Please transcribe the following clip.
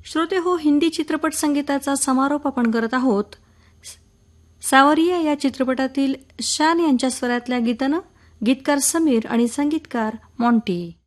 श्रोते हो, हिंदी चित्रपट संगीताचा समारोप आपण करत आहोत. सावरिया या चित्रपटातील शान यांच्या स्वरातल्या गीतानं. गीतकार समीर आणि संगीतकार मॉन्टी.